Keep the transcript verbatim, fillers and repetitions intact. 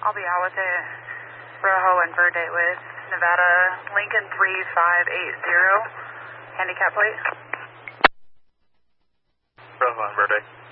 I'll be out with it. Rojo and Verde with Nevada Lincoln three five eight zero. Handicap plate. Rojo and Verde.